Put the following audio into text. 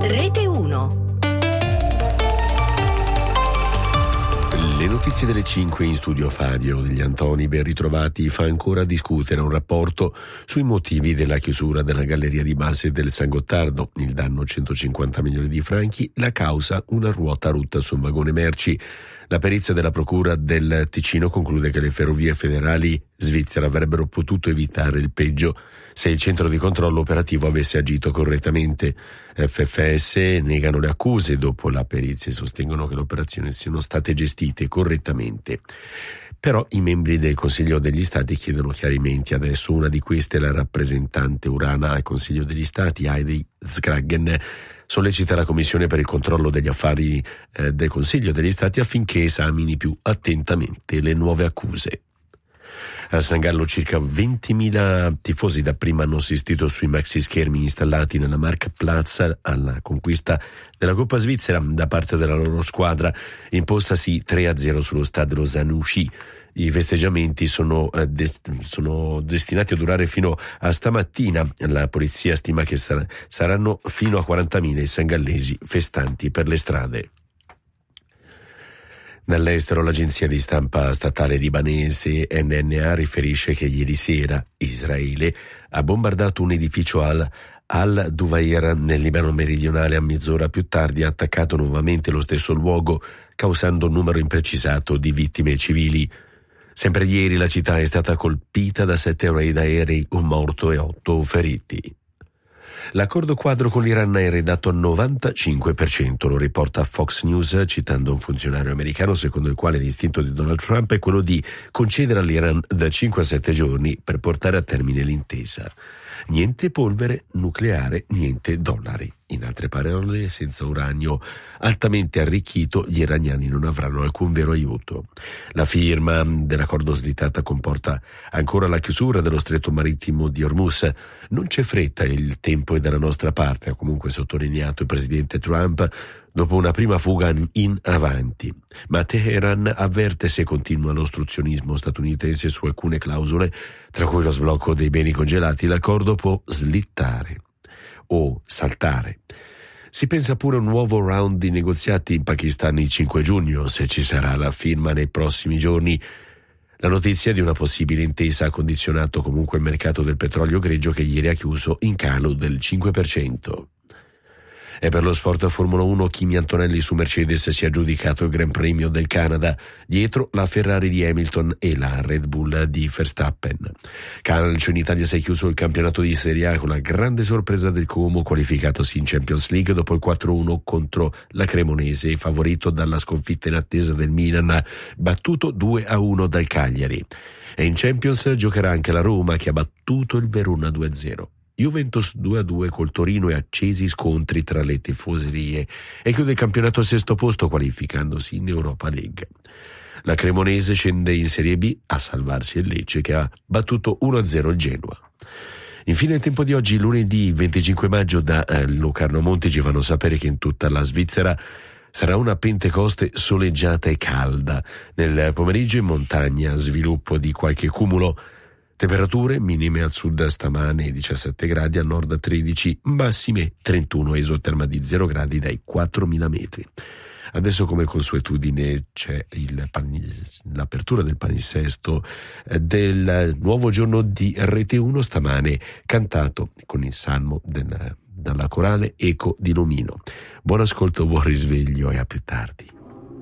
Rete 1. Le notizie delle 5 in studio. Fabio degli Antoni, ben ritrovati. Fa ancora discutere un rapporto sui motivi della chiusura della galleria di base del San Gottardo. Il danno 150 milioni di franchi, la causa una ruota rotta su un vagone merci. La perizia della Procura del Ticino conclude che le ferrovie federali svizzere avrebbero potuto evitare il peggio se il centro di controllo operativo avesse agito correttamente. FFS negano le accuse dopo la perizia e sostengono che le operazioni siano state gestite correttamente. Però i membri del Consiglio degli Stati chiedono chiarimenti. Adesso una di queste, la rappresentante Urana al Consiglio degli Stati, Heidi Skragen, sollecita la Commissione per il controllo degli affari del Consiglio degli Stati affinché esamini più attentamente le nuove accuse. A San Gallo circa 20.000 tifosi dapprima hanno assistito sui maxi schermi installati nella Marktplatz alla conquista della Coppa Svizzera da parte della loro squadra, impostasi 3-0 sullo Stade Lausanne-Ouchy. I festeggiamenti sono destinati a durare fino a stamattina. La polizia stima che saranno fino a 40.000 i sangallesi festanti per le strade. Dall'estero, l'agenzia di stampa statale libanese NNA riferisce che ieri sera Israele ha bombardato un edificio al-Duwair nel Libano meridionale. A mezz'ora più tardi ha attaccato nuovamente lo stesso luogo, causando un numero imprecisato di vittime civili. Sempre ieri la città è stata colpita da 7 raid aerei, un morto e 8 feriti. L'accordo quadro con l'Iran è redatto al 95%, lo riporta Fox News citando un funzionario americano, secondo il quale l'istinto di Donald Trump è quello di concedere all'Iran da 5 a 7 giorni per portare a termine l'intesa. Niente polvere nucleare, niente dollari. In altre parole, senza uranio altamente arricchito, gli iraniani non avranno alcun vero aiuto. La firma dell'accordo slittata comporta ancora la chiusura dello stretto marittimo di Hormuz. Non c'è fretta, il tempo è dalla nostra parte, ha comunque sottolineato il presidente Trump dopo una prima fuga in avanti. Ma Teheran avverte, se continua l'ostruzionismo statunitense su alcune clausole, tra cui lo sblocco dei beni congelati, l'accordo può slittare o saltare. Si pensa pure a un nuovo round di negoziati in Pakistan il 5 giugno, se ci sarà la firma nei prossimi giorni. La notizia di una possibile intesa ha condizionato comunque il mercato del petrolio greggio, che ieri ha chiuso in calo del 5%. E per lo sport Formula 1, Kimi Antonelli su Mercedes si è aggiudicato il Gran Premio del Canada, dietro la Ferrari di Hamilton e la Red Bull di Verstappen. Calcio, in Italia si è chiuso il campionato di Serie A con la grande sorpresa del Como, qualificatosi in Champions League dopo il 4-1 contro la Cremonese, favorito dalla sconfitta in attesa del Milan, battuto 2-1 dal Cagliari. E in Champions giocherà anche la Roma, che ha battuto il Verona 2-0. Juventus 2-2 col Torino e accesi scontri tra le tifoserie, e chiude il campionato al 6° posto qualificandosi in Europa League. La Cremonese scende in Serie B a salvarsi il Lecce, che ha battuto 1-0 il Genoa. Infine il tempo di oggi, lunedì 25 maggio, da Locarno Monti ci fanno sapere che in tutta la Svizzera sarà una Pentecoste soleggiata e calda. Nel pomeriggio in montagna sviluppo di qualche cumulo. Temperature minime al sud stamane 17 gradi, al nord 13, massime 31, esoterma di 0 gradi dai 4.000 metri. Adesso, come consuetudine, c'è l'apertura del palinsesto del nuovo giorno di Rete 1, stamane cantato con il salmo dalla corale Eco di Nomino. Buon ascolto, buon risveglio e a più tardi.